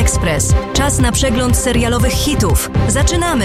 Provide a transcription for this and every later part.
Express. Czas na przegląd serialowych hitów. Zaczynamy!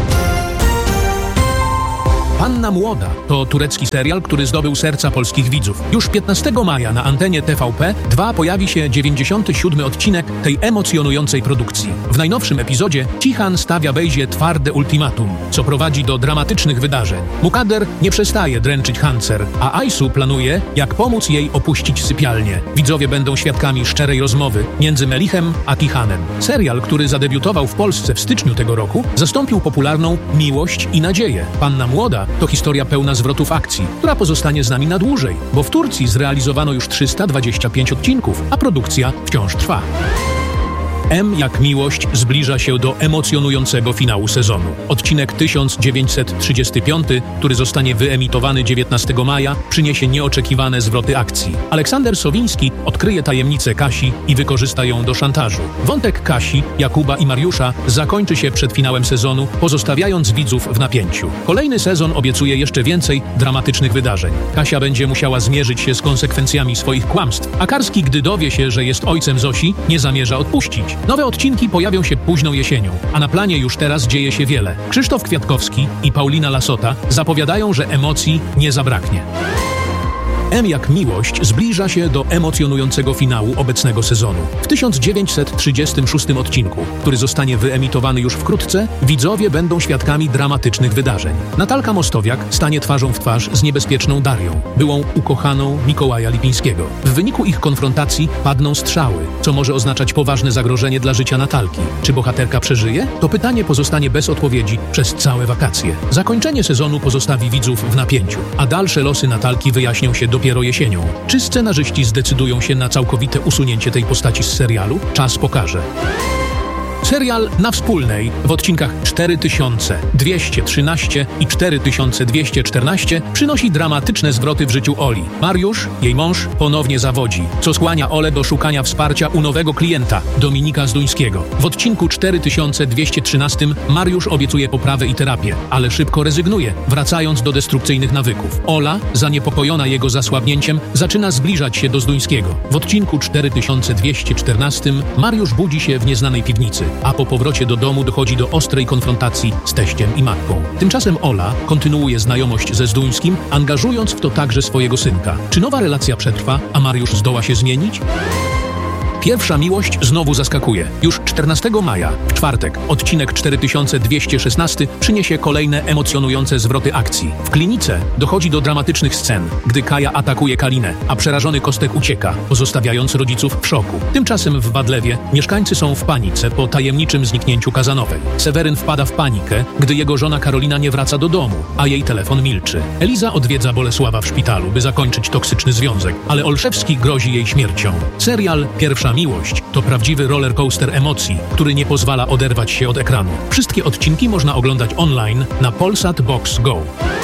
Panna Młoda to turecki serial, który zdobył serca polskich widzów. Już 15 maja na antenie TVP2 pojawi się 97. odcinek tej emocjonującej produkcji. W najnowszym epizodzie Cihan stawia Bejzie twarde ultimatum, co prowadzi do dramatycznych wydarzeń. Mukader nie przestaje dręczyć Hancer, a Aysu planuje, jak pomóc jej opuścić sypialnię. Widzowie będą świadkami szczerej rozmowy między Melichem a Tihanem. Serial, który zadebiutował w Polsce w styczniu tego roku, zastąpił popularną Miłość i nadzieję. Panna Młoda to historia pełna zwrotów akcji, która pozostanie z nami na dłużej, bo w Turcji zrealizowano już 325 odcinków, a produkcja wciąż trwa. M jak miłość zbliża się do emocjonującego finału sezonu. Odcinek 1935, który zostanie wyemitowany 19 maja, przyniesie nieoczekiwane zwroty akcji. Aleksander Sowiński odkryje tajemnicę Kasi i wykorzysta ją do szantażu. Wątek Kasi, Jakuba i Mariusza zakończy się przed finałem sezonu, pozostawiając widzów w napięciu. Kolejny sezon obiecuje jeszcze więcej dramatycznych wydarzeń. Kasia będzie musiała zmierzyć się z konsekwencjami swoich kłamstw, a Karski, gdy dowie się, że jest ojcem Zosi, nie zamierza odpuścić. Nowe odcinki pojawią się późną jesienią, a na planie już teraz dzieje się wiele. Krzysztof Kwiatkowski i Paulina Lasota zapowiadają, że emocji nie zabraknie. M jak miłość zbliża się do emocjonującego finału obecnego sezonu. W 1936 odcinku, który zostanie wyemitowany już wkrótce, widzowie będą świadkami dramatycznych wydarzeń. Natalka Mostowiak stanie twarzą w twarz z niebezpieczną Darią, byłą ukochaną Mikołaja Lipińskiego. W wyniku ich konfrontacji padną strzały, co może oznaczać poważne zagrożenie dla życia Natalki. Czy bohaterka przeżyje? To pytanie pozostanie bez odpowiedzi przez całe wakacje. Zakończenie sezonu pozostawi widzów w napięciu, a dalsze losy Natalki wyjaśnią się dopiero jesienią. Czy scenarzyści zdecydują się na całkowite usunięcie tej postaci z serialu? Czas pokaże. Serial Na Wspólnej w odcinkach 4213 i 4214 przynosi dramatyczne zwroty w życiu Oli. Mariusz, jej mąż, ponownie zawodzi, co skłania Olę do szukania wsparcia u nowego klienta, Dominika Zduńskiego. W odcinku 4213 Mariusz obiecuje poprawę i terapię, ale szybko rezygnuje, wracając do destrukcyjnych nawyków. Ola, zaniepokojona jego zasłabnięciem, zaczyna zbliżać się do Zduńskiego. W odcinku 4214 Mariusz budzi się w nieznanej piwnicy, a po powrocie do domu dochodzi do ostrej konfrontacji z teściem i matką. Tymczasem Ola kontynuuje znajomość ze Zduńskim, angażując w to także swojego synka. Czy nowa relacja przetrwa, a Mariusz zdoła się zmienić? Pierwsza miłość znowu zaskakuje. Już 14 maja, w czwartek, odcinek 4216 przyniesie kolejne emocjonujące zwroty akcji. W klinice dochodzi do dramatycznych scen, gdy Kaja atakuje Kalinę, a przerażony Kostek ucieka, pozostawiając rodziców w szoku. Tymczasem w Wadlewie mieszkańcy są w panice po tajemniczym zniknięciu Kazanowej. Seweryn wpada w panikę, gdy jego żona Karolina nie wraca do domu, a jej telefon milczy. Eliza odwiedza Bolesława w szpitalu, by zakończyć toksyczny związek, ale Olszewski grozi jej śmiercią. Serial Pierwsza miłość to prawdziwy rollercoaster emocji, który nie pozwala oderwać się od ekranu. Wszystkie odcinki można oglądać online na Polsat Box Go.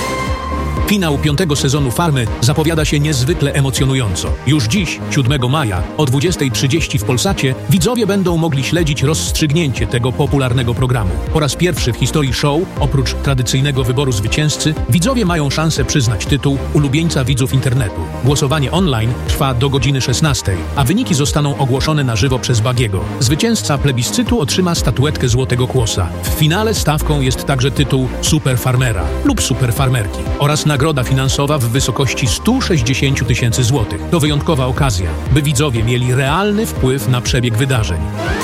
Finał 5. sezonu Farmy zapowiada się niezwykle emocjonująco. Już dziś, 7 maja, o 20:30 w Polsacie, widzowie będą mogli śledzić rozstrzygnięcie tego popularnego programu. Po raz pierwszy w historii show, oprócz tradycyjnego wyboru zwycięzcy, widzowie mają szansę przyznać tytuł ulubieńca widzów internetu. Głosowanie online trwa do godziny 16, a wyniki zostaną ogłoszone na żywo przez Bagiego. Zwycięzca plebiscytu otrzyma statuetkę Złotego Kłosa. W finale stawką jest także tytuł Superfarmera lub Superfarmerki oraz nagroda finansowa w wysokości 160 000 złotych. To wyjątkowa okazja, by widzowie mieli realny wpływ na przebieg wydarzeń.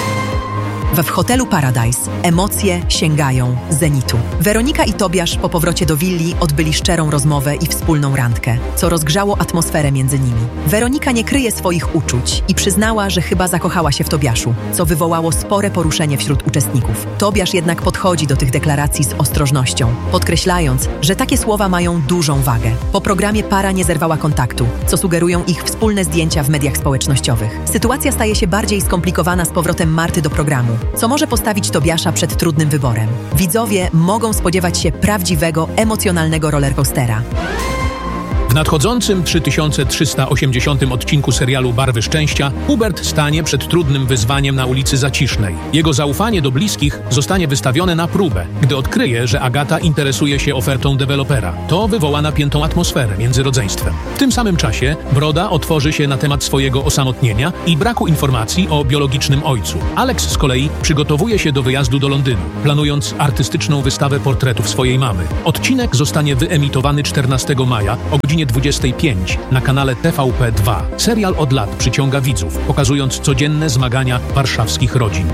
W hotelu Paradise emocje sięgają zenitu. Weronika i Tobiasz po powrocie do willi odbyli szczerą rozmowę i wspólną randkę, co rozgrzało atmosferę między nimi. Weronika nie kryje swoich uczuć i przyznała, że chyba zakochała się w Tobiaszu, co wywołało spore poruszenie wśród uczestników. Tobiasz jednak podchodzi do tych deklaracji z ostrożnością, podkreślając, że takie słowa mają dużą wagę. Po programie para nie zerwała kontaktu, co sugerują ich wspólne zdjęcia w mediach społecznościowych. Sytuacja staje się bardziej skomplikowana z powrotem Marty do programu, co może postawić Tobiasza przed trudnym wyborem. Widzowie mogą spodziewać się prawdziwego, emocjonalnego rollercoastera. W nadchodzącym 3380 odcinku serialu Barwy Szczęścia Hubert stanie przed trudnym wyzwaniem na ulicy Zacisznej. Jego zaufanie do bliskich zostanie wystawione na próbę, gdy odkryje, że Agata interesuje się ofertą dewelopera. To wywoła napiętą atmosferę między rodzeństwem. W tym samym czasie Broda otworzy się na temat swojego osamotnienia i braku informacji o biologicznym ojcu. Alex z kolei przygotowuje się do wyjazdu do Londynu, planując artystyczną wystawę portretów swojej mamy. Odcinek zostanie wyemitowany 14 maja o godzinie 25 na kanale TVP2. Serial od lat przyciąga widzów, pokazując codzienne zmagania warszawskich rodzin.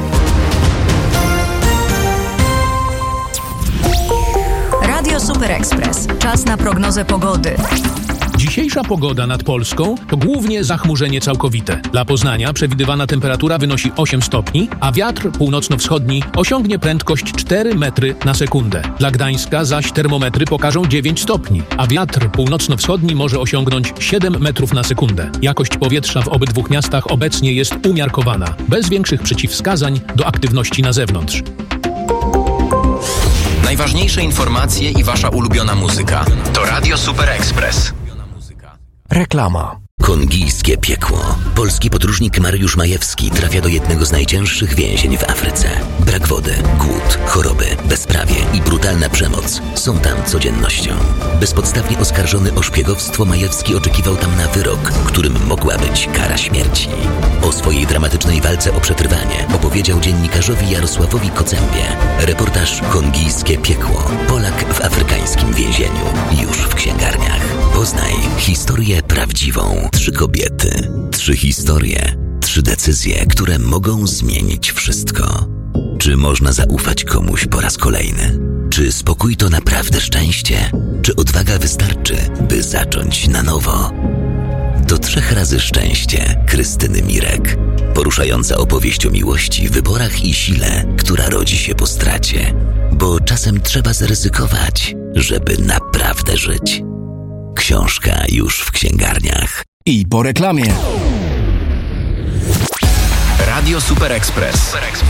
Radio Super Express. Czas na prognozę pogody. Dzisiejsza pogoda nad Polską to głównie zachmurzenie całkowite. Dla Poznania przewidywana temperatura wynosi 8 stopni, a wiatr północno-wschodni osiągnie prędkość 4 metry na sekundę. Dla Gdańska zaś termometry pokażą 9 stopni, a wiatr północno-wschodni może osiągnąć 7 metrów na sekundę. Jakość powietrza w obydwu miastach obecnie jest umiarkowana, bez większych przeciwwskazań do aktywności na zewnątrz. Najważniejsze informacje i wasza ulubiona muzyka to Radio Super Express. Reklama. Kongijskie piekło. Polski podróżnik Mariusz Majewski trafia do jednego z najcięższych więzień w Afryce. Brak wody, głód, choroby, bezprawie i brutalna przemoc są tam codziennością. Bezpodstawnie oskarżony o szpiegowstwo, Majewski oczekiwał tam na wyrok, którym mogła być kara śmierci. O swojej dramatycznej walce o przetrwanie opowiedział dziennikarzowi Jarosławowi Kocembie. Reportaż Kongijskie piekło. Polak w afrykańskim więzieniu. Już w księgarniach. Poznaj historię prawdziwą. 3 kobiety, 3 historie, 3 decyzje, które mogą zmienić wszystko. Czy można zaufać komuś po raz kolejny? Czy spokój to naprawdę szczęście? Czy odwaga wystarczy, by zacząć na nowo? To 3 razy szczęście Krystyny Mirek. Poruszająca opowieść o miłości, wyborach i sile, która rodzi się po stracie. Bo czasem trzeba zaryzykować, żeby naprawdę żyć. Książka już w księgarniach. I po reklamie. Radio Super Express.